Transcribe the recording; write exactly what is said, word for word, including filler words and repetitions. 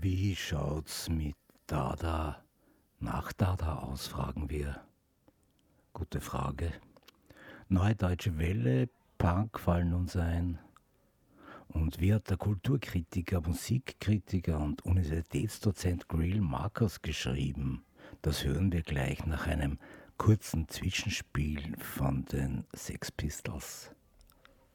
Wie schaut's mit Dada nach Dada aus, fragen wir. Gute Frage. Neue Deutsche Welle, Punk fallen uns ein. Und wie hat der Kulturkritiker, Musikkritiker und Universitätsdozent Greil Marcus geschrieben? Das hören wir gleich nach einem kurzen Zwischenspiel von den Sex Pistols.